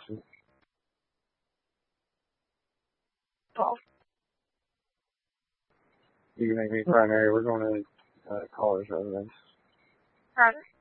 directions. 12. You can make me primary. We're going to caller's residence. Roger.